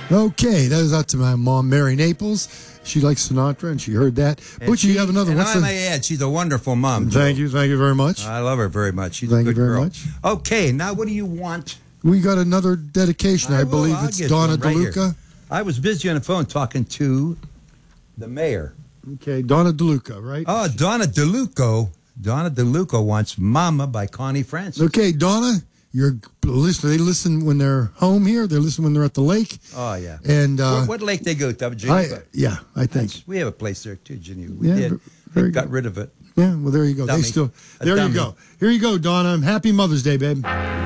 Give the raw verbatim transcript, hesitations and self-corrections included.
Okay, that was out to my mom, Mary Naples. She likes Sinatra, and she heard that. Butch, you have another one. And I the... may add, she's a wonderful mom. Thank Joe. you, thank you very much. I love her very much. She's thank a good you very girl. much. Okay, now what do you want? We got another dedication. I, I believe I'll it's Donna right DeLuca. Here. I was busy on the phone talking to the mayor. Okay, Donna DeLuca, right? Oh, Donna DeLuca. Donna DeLuca wants "Mama" by Connie Francis. Okay, Donna. You're listen. They listen when they're home here. They listen when they're at the lake. Oh yeah. And uh, what, what lake they go to? Geneva. I, yeah, I think That's, we have a place there too, Geneva. We yeah, did. Very They got good. rid of it. Yeah. Well, there you go. Dummy. They still. A There dummy. you go. Here you go, Donna. Happy Mother's Day, babe.